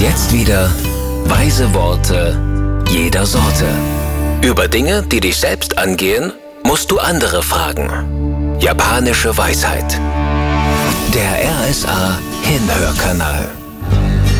jetzt wieder weise Worte jeder Sorte. Über Dinge, die dich selbst angehen, musst du andere fragen. Japanische Weisheit. Der RSA Hinhörkanal.